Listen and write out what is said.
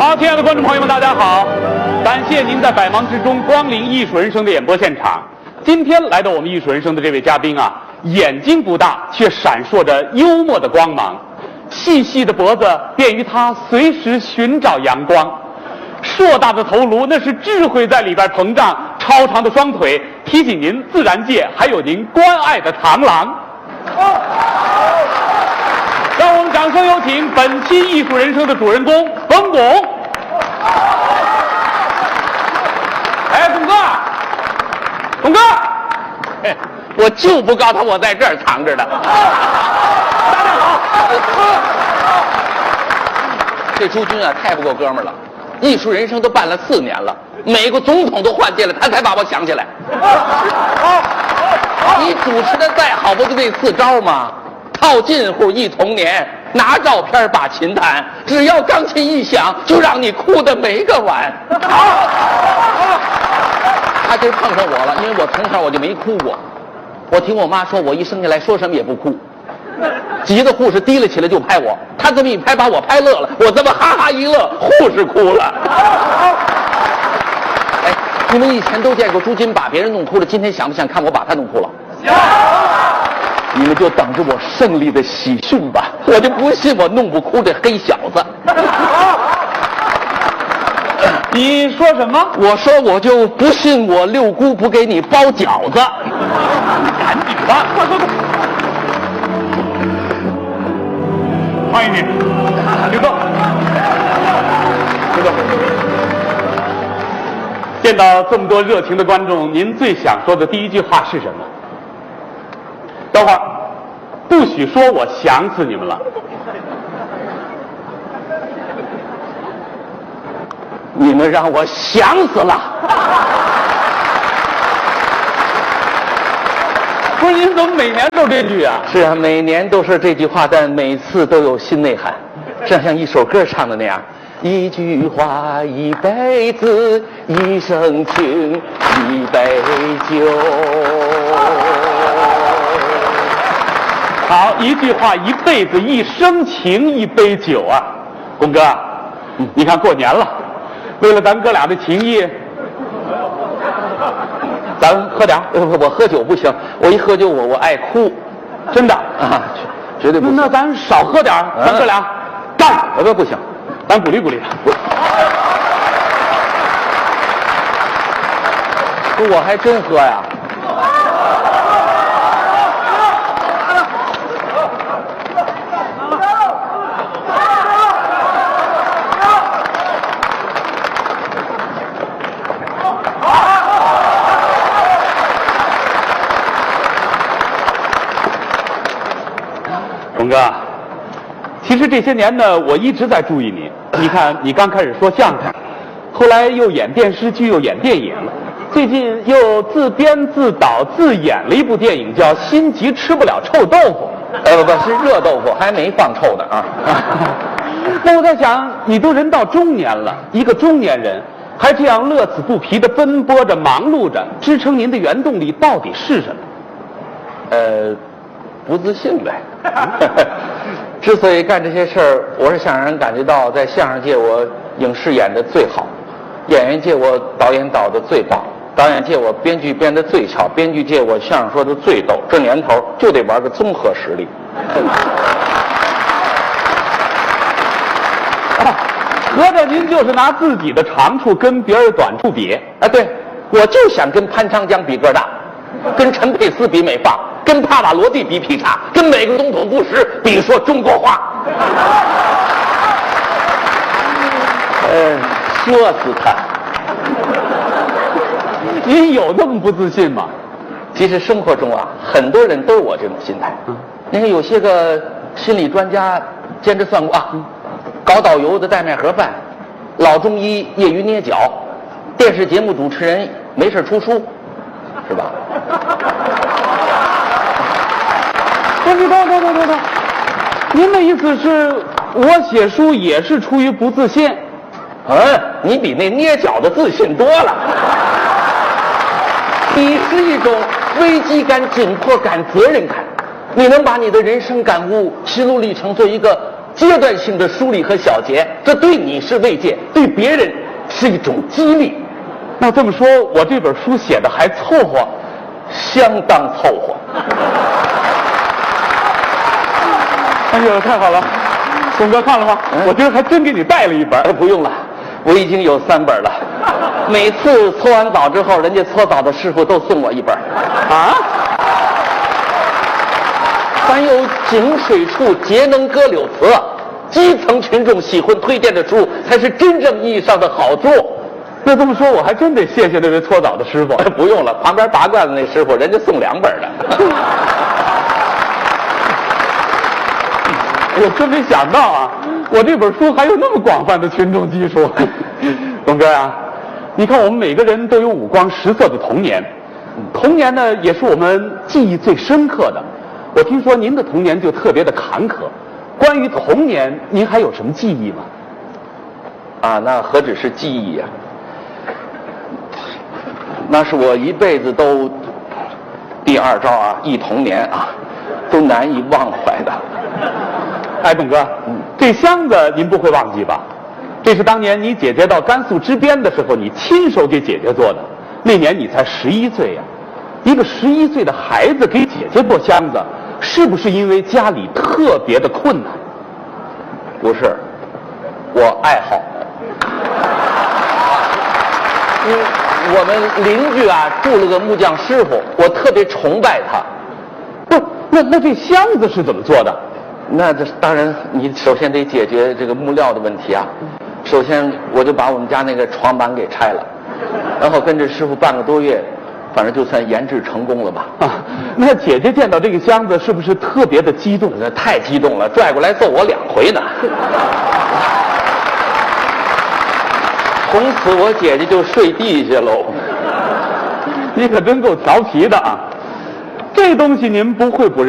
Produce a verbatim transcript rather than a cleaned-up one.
好，亲爱的观众朋友们，大家好！感谢您在百忙之中光临《艺术人生》的演播现场。今天来到我们《艺术人生》的这位嘉宾啊，眼睛不大，却闪烁着幽默的光芒。细细的脖子便于他随时寻找阳光，硕大的头颅那是智慧在里边膨胀，超长的双腿提醒您自然界还有您关爱的螳螂。让我们掌声有请本期《艺术人生》的主人公冯巩。哎，巩哥，巩哥， 哎，我就不告诉他我在这儿藏着呢。 大家好。 这朱军啊，太不够哥们儿了。艺术人生都办了四年了，每个总统都换届了，他才把我想起来。你主持的再好，不就这四招吗？套近乎忆童年，拿照片把琴弹，只要钢琴一响，就让你哭得没个完。他今儿碰上我了，因为我从小我就没哭过。我听我妈说，我一生下来说什么也不哭。急的护士提了起来就拍我，他这么一拍把我拍乐了，我这么哈哈一乐，护士哭了。哎，你们以前都见过朱军把别人弄哭了，今天想不想看我把他弄哭了？想。你们就等着我胜利的喜讯吧，我就不信我弄不哭这黑小子。 你说什么？ 我说我就不信我六姑不给你包饺子。 赶紧吧，快快快！欢迎你，请坐，请坐。见到这么多热情的观众，您最想说的第一句话是什么？等会儿，不许说我想死你们了。 你们让我想死了。 不是，您怎么每年都这句啊？ 是啊，每年都是这句话，但每次都有新内涵，正像一首歌唱的那样：一句话一辈子，一生情一杯酒。 好，一句话一辈子，一生情一杯酒啊！巩哥，嗯，你看过年了，为了咱哥俩的情谊，咱喝点。 呃，我喝酒不行，我一喝酒我我爱哭， 真的啊，绝对不行。 那咱少喝点，咱哥俩干！ 呃不不行， 咱鼓励鼓励他。 我还真喝呀。 巩哥，其实这些年呢，我一直在注意你。你看，你刚开始说相声，后来又演电视剧，又演电影，最近又自编自导自演了一部电影，叫《心急吃不了臭豆腐》。 呃，不是热豆腐，还没放臭的啊。 那我在想，你都人到中年了，一个中年人还这样乐此不疲地奔波着、忙碌着，支撑您的原动力到底是什么？ 呃，不自信呗。之所以干这些事儿，我是想让人感觉到，在相声界我影视演的最好，演员界我导演导的最棒，导演界我编剧编的最巧，编剧界我相声说的最逗。这年头就得玩个综合实力。 啊，合着您就是拿自己的长处跟别人短处比？ 啊，对，我就想跟潘长江比个大，跟陈佩斯比美发，跟帕瓦罗蒂比劈叉，跟美国总统布什比说中国话。呃，说死他！ 您有那么不自信吗？ 其实生活中啊，很多人都是我这种心态。嗯，你看有些个心理专家兼着算过啊，搞导游的带卖盒饭，老中医业余捏脚，电视节目主持人没事出书，是吧？ 不是，等等等等等，您的意思是我写书也是出于不自信？ 嗯，你比那捏脚的自信多了。你是一种危机感、紧迫感、责任感，你能把你的人生感悟、心路历程做一个阶段性的梳理和小结，这对你是慰藉，对别人是一种激励。 那这么说，我这本书写的还凑合， 相当凑合。 哎呦，太好了！董哥看了吗？ 嗯、 我今儿还真给你带了一本。 哎，不用了，我已经有三本了。每次搓完澡之后，人家搓澡的师傅都送我一本。 啊？ 凡有井水处节能歌柳词，基层群众喜欢推荐的书，才是真正意义上的好作。 那这么说，我还真得谢谢那位搓澡的师傅。 哎，不用了，旁边拔罐子那师傅，人家送两本的。 我真没想到啊，我这本书还有那么广泛的群众基础。董哥啊，你看我们每个人都有五光十色的童年，童年呢也是我们记忆最深刻的。我听说您的童年就特别的坎坷，关于童年，您还有什么记忆吗？ 啊，那何止是记忆呀、啊，那是我一辈子都第二招啊，忆童年啊，都难以忘怀的。 哎，董哥，这箱子您不会忘记吧？这是当年你姐姐到甘肃支边的时候，你亲手给姐姐做的。那年你才十一岁呀，一个十一岁的孩子给姐姐做箱子，是不是因为家里特别的困难？ 不是，我爱好。因为我们邻居啊住了个木匠师傅，我特别崇拜他。 不，那那这箱子是怎么做的？ 那这当然，你首先得解决这个木料的问题啊。首先，我就把我们家那个床板给拆了，然后跟着师傅半个多月，反正就算研制成功了吧。 啊，那姐姐见到这个箱子是不是特别的激动？ 那太激动了，拽过来揍我两回呢。从此我姐姐就睡地下喽。 你可真够调皮的啊！这东西您不会不认。